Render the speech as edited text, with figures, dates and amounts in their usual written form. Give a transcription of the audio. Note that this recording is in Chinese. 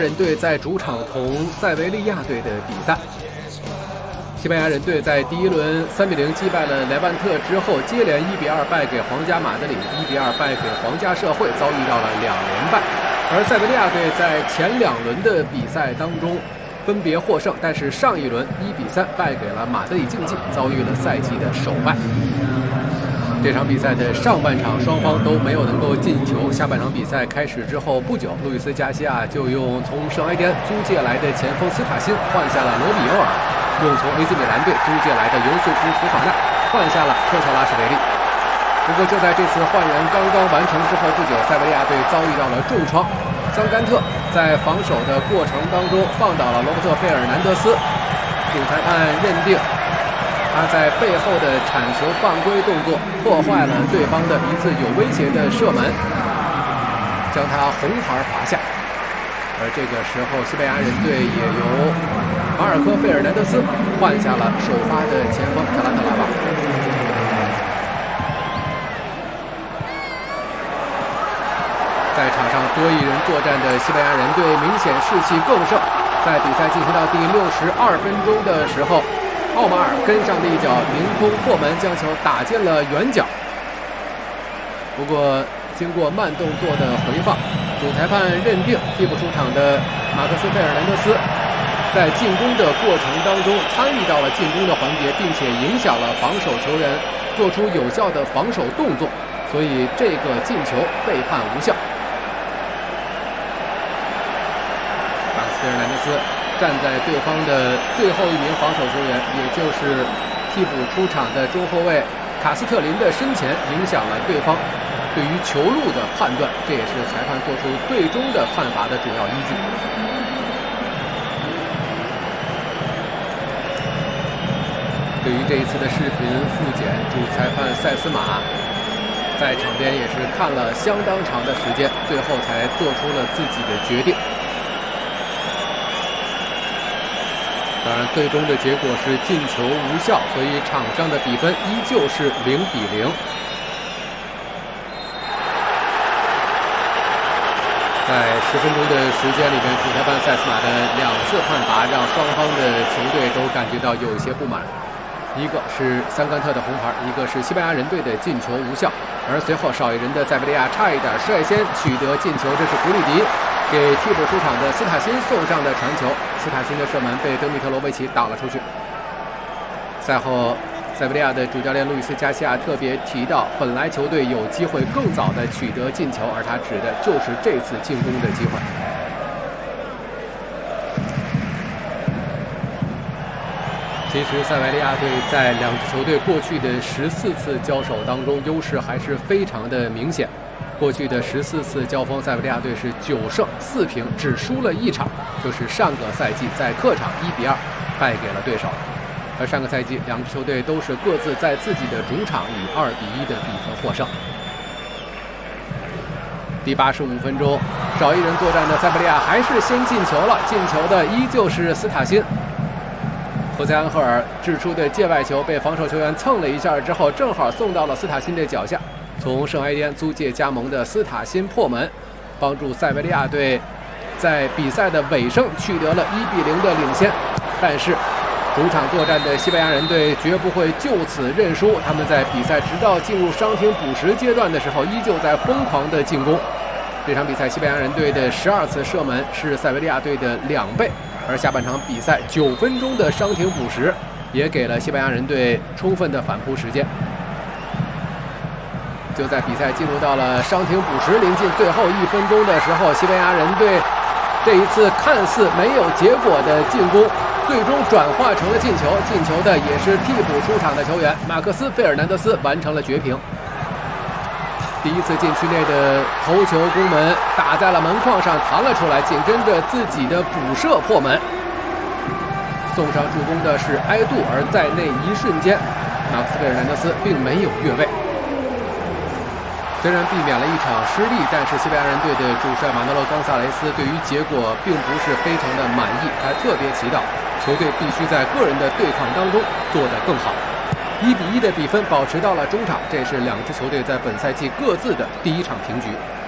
人队在主场同塞维利亚队的比赛。西班牙人队在第一轮3比0击败了莱万特之后，接连1比2败给皇家马德里，1比2败给皇家社会，遭遇到了2连败。而塞维利亚队在前2轮的比赛当中分别获胜，但是上一轮1比3败给了马德里竞技，遭遇了赛季的首败。这场比赛的上半场双方都没有能够进球，下半场比赛开始之后不久，路易斯加西亚就用从圣埃颠租借来的前锋斯塔辛换下了罗比欧尔，又从AC米兰队租借来的尤素夫·图法纳换下了科特拉什维利。不过就在这次换人刚刚完成之后不久，塞维利亚队遭遇到了重创，桑甘特在防守的过程当中放倒了罗伯特·费尔南德斯，主裁判认定他在背后的铲球犯规动作破坏了对方的一次有威胁的射门，将他红牌罚下。而这个时候西班牙人队也由马尔科·费尔南德斯换下了首发的前锋特拉特拉瓦。在场上多一人作战的西班牙人队明显士气更盛，在比赛进行到第62分钟的时候，奥马尔跟上的一脚凌空破门，将球打进了远角。不过经过慢动作的回放，主裁判认定替补出场的马克斯·费尔南德斯在进攻的过程当中参与到了进攻的环节，并且影响了防守球员做出有效的防守动作，所以这个进球被判无效。马克斯·费尔南德斯站在对方的最后一名防守球员，也就是替补出场的中后卫卡斯特林的身前，影响了对方对于球路的判断，这也是裁判做出最终的判罚的主要依据。对于这一次的视频复检，主裁判塞斯马在场边也是看了相当长的时间，最后才做出了自己的决定。当然最终的结果是进球无效，所以场上的比分依旧是0比0。在10分钟的时间里边，主裁判塞斯马的2次判罚让双方的球队都感觉到有一些不满，一个是桑甘特的红牌，一个是西班牙人队的进球无效。而随后少一人的塞维利亚差一点率先取得进球，这是古里迪给替补出场的斯塔辛送上的传球，斯塔辛的射门被德米特罗维奇挡了出去。赛后塞维利亚的主教练路易斯加西亚特别提到，本来球队有机会更早的取得进球，而他指的就是这次进攻的机会。其实塞维利亚队在两支球队过去的14次交手当中，优势还是非常的明显。过去的14次交锋，塞维利亚队是9胜4平，只输了1场，就是上个赛季在客场1比2败给了对手。而上个赛季两支球队都是各自在自己的主场以2比1的比分获胜。第85分钟，少一人作战的塞维利亚还是先进球了，进球的依旧是斯塔辛。霍塞安赫尔掷出的界外球被防守球员蹭了一下之后，正好送到了斯塔辛的脚下。从圣埃颠租借加盟的斯塔辛破门，帮助塞维利亚队在比赛的尾声取得了1比0的领先。但是主场作战的西班牙人队绝不会就此认输，他们在比赛直到进入伤停补时阶段的时候，依旧在疯狂的进攻。这场比赛西班牙人队的12次射门是塞维利亚队的2倍。而下半场比赛9分钟的伤停补时，也给了西班牙人队充分的反扑时间。就在比赛进入到了伤停补时临近最后1分钟的时候，西班牙人队这一次看似没有结果的进攻，最终转化成了进球。进球的也是替补出场的球员马克斯·费尔南德斯完成了绝平。第一次禁区内的头球攻门打在了门框上弹了出来，紧跟着自己的补射破门。送上助攻的是埃杜，而在那一瞬间马克斯·费尔南德斯并没有越位。虽然避免了一场失利，但是西班牙人队的主帅马诺洛·冈萨雷斯对于结果并不是非常的满意，他特别祈祷球队必须在个人的对抗当中做得更好。1比1的比分保持到了中场，这是两支球队在本赛季各自的第1场平局。